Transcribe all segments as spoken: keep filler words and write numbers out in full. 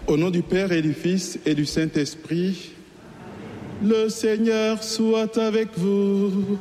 Au nom du Père et du Fils et du Saint-Esprit, le Seigneur soit avec vous.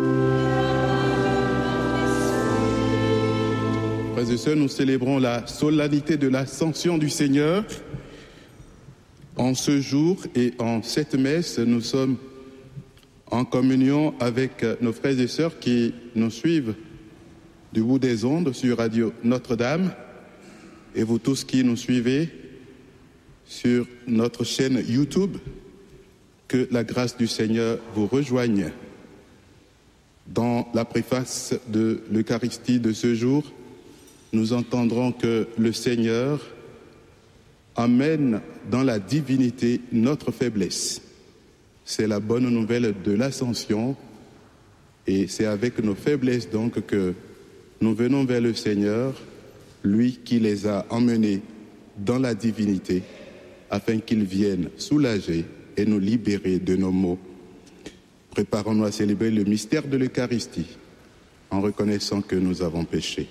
Frères et sœurs, nous célébrons la solennité de l'Ascension du Seigneur. En ce jour et en cette messe, nous sommes en communion avec nos frères et sœurs qui nous suivent du bout des ondes sur Radio Notre-Dame et vous tous qui nous suivez sur notre chaîne YouTube. Que la grâce du Seigneur vous rejoigne. Dans la préface de l'Eucharistie de ce jour, nous entendrons que le Seigneur amène dans la divinité notre faiblesse. C'est la bonne nouvelle de l'Ascension et c'est avec nos faiblesses donc que nous venons vers le Seigneur, lui qui les a emmenés dans la divinité afin qu'il vienne soulager et nous libérer de nos maux. Préparons-nous à célébrer le mystère de l'Eucharistie en reconnaissant que nous avons péché.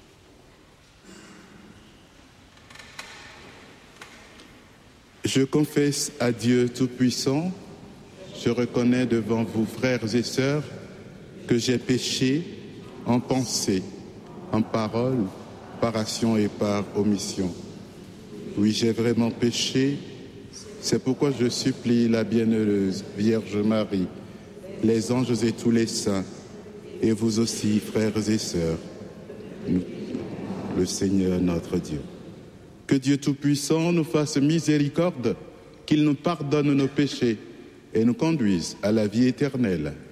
Je confesse à Dieu Tout-Puissant, je reconnais devant vous, frères et sœurs, que j'ai péché en pensée, en parole, par action et par omission. Oui, j'ai vraiment péché. C'est pourquoi je supplie la bienheureuse Vierge Marie, les anges et tous les saints, et vous aussi, frères et sœurs, nous, le Seigneur notre Dieu. Que Dieu Tout-Puissant nous fasse miséricorde, qu'il nous pardonne nos péchés et nous conduise à la vie éternelle.